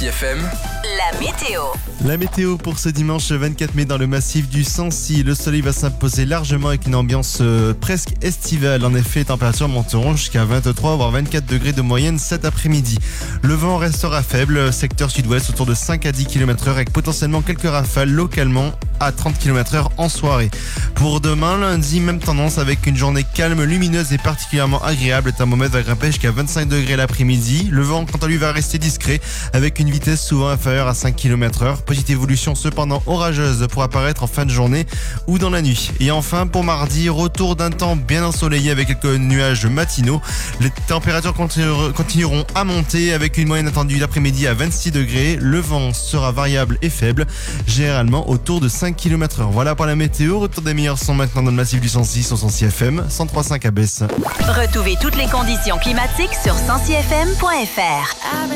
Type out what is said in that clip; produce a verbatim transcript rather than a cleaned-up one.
Sancy F M, la météo. La météo pour ce dimanche vingt-quatre mai dans le massif du Sancy. Le soleil va s'imposer largement avec une ambiance euh, presque estivale. En effet, les températures monteront jusqu'à vingt-trois voire vingt-quatre degrés de moyenne cet après-midi. Le vent restera faible, secteur sud-ouest autour de cinq à dix kilomètres heure avec potentiellement quelques rafales localement à trente kilomètres heure en soirée. Pour demain, lundi, même tendance avec une journée calme, lumineuse et particulièrement agréable. Le thermomètre va grimper jusqu'à vingt-cinq degrés l'après-midi. Le vent, quant à lui, va rester discret avec une vitesse souvent inférieure à cinq kilomètres heure. Petite évolution cependant orageuse pour apparaître en fin de journée ou dans la nuit. Et enfin, pour mardi, retour d'un temps bien ensoleillé avec quelques nuages matinaux. Les températures continueront à monter avec une moyenne attendue l'après-midi à vingt-six degrés. Le vent sera variable et faible, généralement autour de cinq kilomètres heure. Voilà pour la météo. Retour des meilleurs sons maintenant dans le massif du Sancy sur Sancy F M, cent trois virgule cinq à Besse. Retrouvez toutes les conditions climatiques sur sancy f m point f r.